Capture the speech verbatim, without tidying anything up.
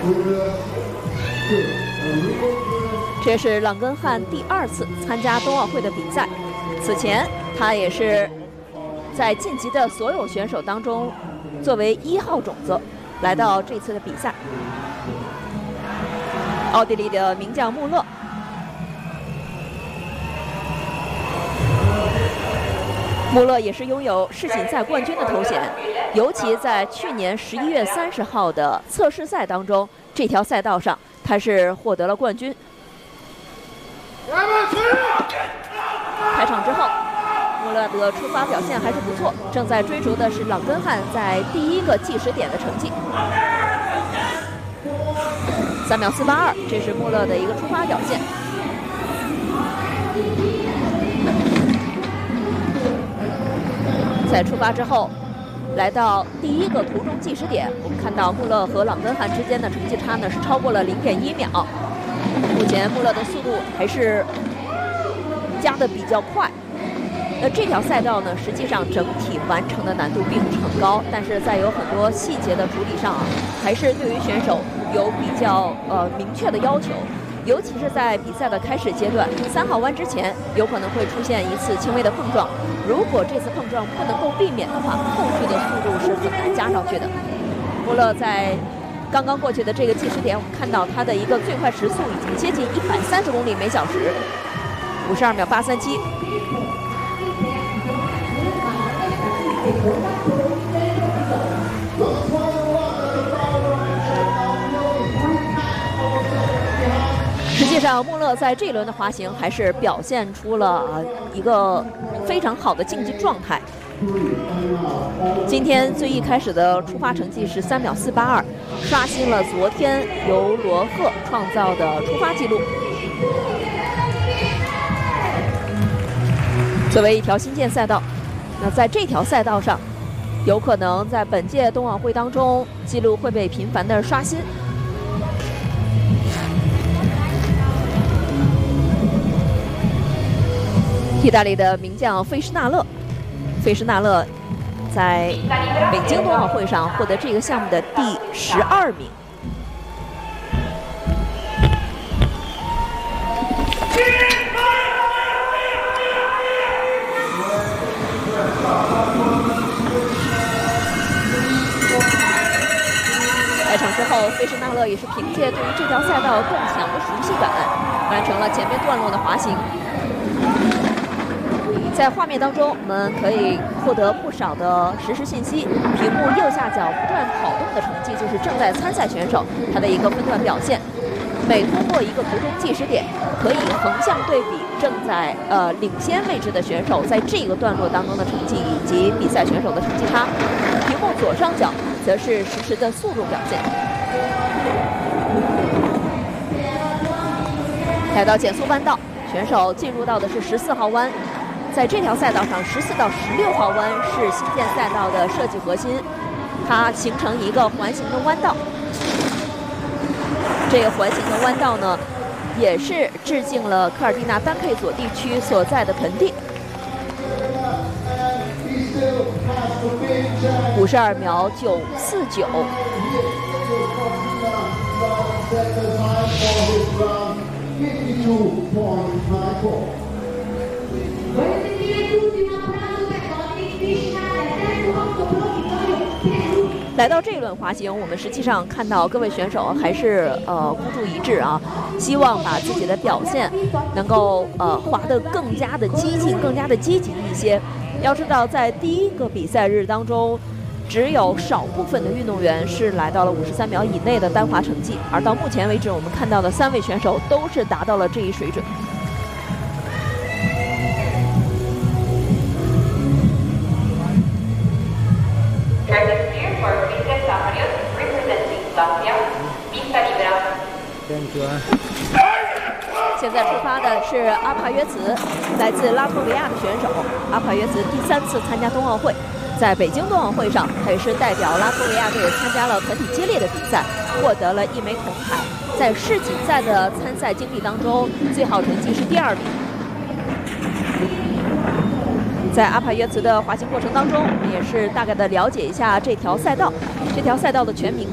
这是朗根汉第二次参加冬奥会的比赛，此前他也是在晋级的所有选手当中作为一号种子来到这次的比赛。奥地利的名将穆勒，穆勒也是拥有世锦赛冠军的头衔，尤其在去年十一月三十号的测试赛当中，这条赛道上他是获得了冠军。开场之后，穆勒的出发表现还是不错，正在追逐的是朗根汉在第一个计时点的成绩。三秒四八二，这是穆勒的一个出发表现。在出发之后，来到第一个途中计时点，我们看到穆勒和朗根汉之间的成绩差呢是超过了零点一秒。目前穆勒的速度还是加的比较快。那这条赛道呢，实际上整体完成的难度并不是很高，但是在有很多细节的处理上啊，还是对于选手有比较呃明确的要求。尤其是在比赛的开始阶段，三号弯之前有可能会出现一次轻微的碰撞，如果这次碰撞不能够避免的话，后续的速度是很难加上去的。穆勒在刚刚过去的这个计时点，我们看到他的一个最快时速已经接近一百三十公里每小时，五十二秒八三七。实际上，穆勒在这一轮的滑行还是表现出了一个非常好的竞技状态。今天最一开始的出发成绩是三秒四八二，刷新了昨天由罗赫创造的出发记录。作为一条新建赛道，那在这条赛道上，有可能在本届冬奥会当中，记录会被频繁的刷新。意大利的名将费什纳勒，费什纳勒在北京冬奥会上获得这个项目的第十二名。开场之后，费什纳勒也是凭借对于这条赛道更强的熟悉感，完成了前面段落的滑行。在画面当中，我们可以获得不少的实时信息。屏幕右下角不断跑动的成绩就是正在参赛选手他的一个分段表现。每通过一个途中计时点，可以横向对比正在呃领先位置的选手在这个段落当中的成绩以及比赛选手的成绩差。屏幕左上角则是实时的速度表现。来到减速弯道，选手进入到的是十四号弯。在这条赛道上，十四到十六号弯是新建赛道的设计核心，它形成一个环形的弯道。这个环形的弯道呢，也是致敬了科尔蒂纳丹佩佐地区所在的盆地。五十二秒九四九。来到这一轮滑行，我们实际上看到各位选手还是呃孤注一掷啊，希望把自己的表现能够呃滑得更加的激进、更加的积极一些。要知道，在第一个比赛日当中，只有少部分的运动员是来到了五十三秒以内的单滑成绩，而到目前为止，我们看到的三位选手都是达到了这一水准。现在出发的是阿帕约茨，来自拉脱维亚的选手。阿帕约茨第三次参加冬奥会，在北京冬奥会上，他也是代表拉脱维亚队参加了团体接力的比赛，获得了一枚铜牌。在世锦赛的参赛经历当中，最好成绩是第二名。在阿帕约茨的滑行过程当中，我们也是大概的了解一下这条赛道。这条赛道的全名